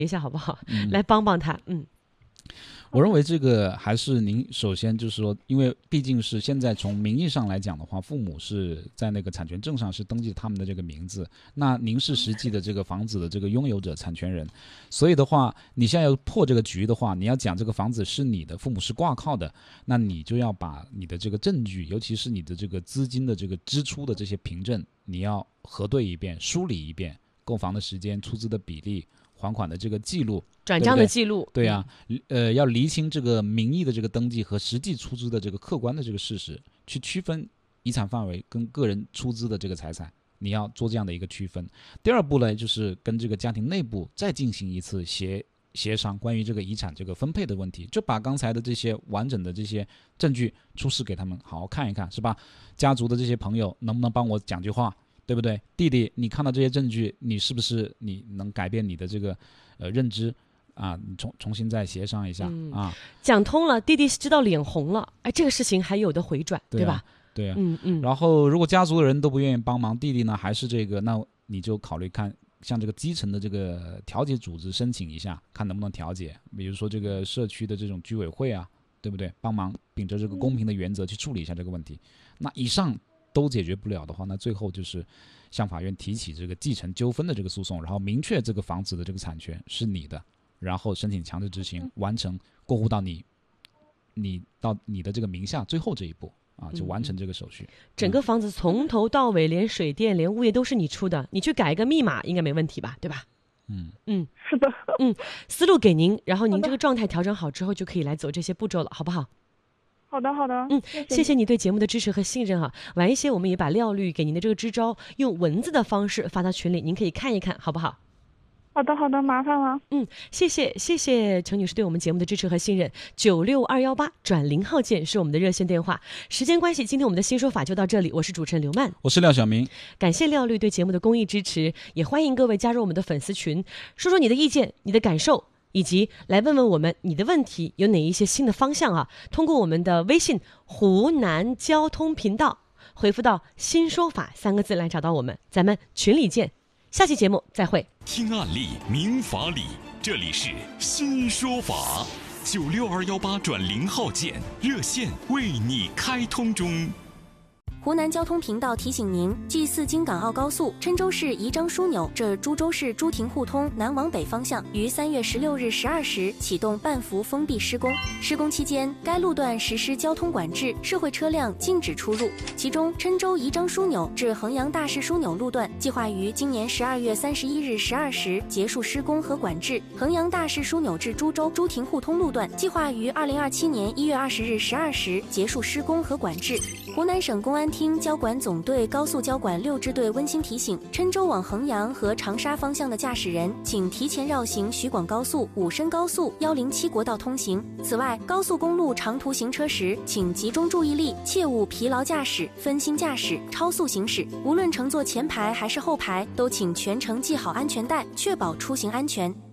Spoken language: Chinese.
一下好不好？来帮帮他。 我认为这个还是您首先就是说，因为毕竟是现在从名义上来讲的话，父母是在那个产权证上是登记他们的这个名字，那您是实际的这个房子的这个拥有者、产权人，所以的话，你现在要破这个局的话，你要讲这个房子是你的，父母是挂靠的，那你就要把你的这个证据，尤其是你的这个资金的这个支出的这些凭证，你要核对一遍、梳理一遍，购房的时间、出资的比例、还款的这个记录、 转账的记录， 对啊，要厘清这个名义的这个登记和实际出资的这个客观的这个事实，去区分遗产范围跟个人出资的这个财产，你要做这样的一个区分。第二步呢，就是跟这个家庭内部再进行一次协商，关于这个遗产这个分配的问题，就把刚才的这些完整的这些证据出示给他们，好好看一看，是吧？家族的这些朋友能不能帮我讲句话？对不对？弟弟，你看到这些证据，你是不是你能改变你的这个认知啊？你重新再协商一下啊。 讲通了，弟弟知道脸红了，哎，这个事情还有的回转，对吧？ 对啊。然后如果家族的人都不愿意帮忙，弟弟呢还是这个，那你就考虑看向这个基层的这个调解组织申请一下，看能不能调解。比如说这个社区的这种居委会啊，对不对？帮忙秉着这个公平的原则去处理一下这个问题。那以上都解决不了的话，那最后就是向法院提起这个继承纠纷的这个诉讼，然后明确这个房子的这个产权是你的，然后申请强制执行，完成过户到你的这个名下，最后这一步啊，就完成这个手续。 整个房子从头到尾，连水电连物业都是你出的，你去改一个密码应该没问题吧？对吧？ 是的。 思路给您，然后您这个状态调整好之后，就可以来走这些步骤了，好不好？ 好的。 谢谢你对节目的支持和信任哈。晚一些我们也把廖律给您的这个支招用文字的方式发到群里，您可以看一看，好不好？ 好的，麻烦了。 谢谢程女士对我们节目的支持和信任。96218转0号键是我们的热线电话。时间关系，今天我们的新说法就到这里。我是主持人刘曼， 我是廖晓明。 感谢廖律对节目的公益支持，也欢迎各位加入我们的粉丝群，说说你的意见、你的感受，以及来问问我们你的问题有哪一些新的方向啊？通过我们的微信湖南交通频道回复到新说法3个字来找到我们，咱们群里见。下期节目再会。 听案例明法理，这里是新说法，96218转0号键热线为你开通中。 湖南交通频道提醒您：G4京港澳高速郴州市宜章枢纽至株洲市朱亭互通南往北方向于3月16日12时启动半幅封闭施工。施工期间，该路段实施交通管制，社会车辆禁止出入。其中，郴州宜章枢纽至衡阳大市枢纽路段计划于今年12月31日12时结束施工和管制；衡阳大市枢纽至株洲朱亭互通路段计划于2027年1月20日12时结束施工和管制。湖南省公安厅交管总队高速交管6支队温馨提醒：郴州往衡阳和长沙方向的驾驶人，请提前绕行徐广高速、武深高速、107国道通行。此外，高速公路长途行车时，请集中注意力，切勿疲劳驾驶、分心驾驶、超速行驶。无论乘坐前排还是后排，都请全程系好安全带，确保出行安全。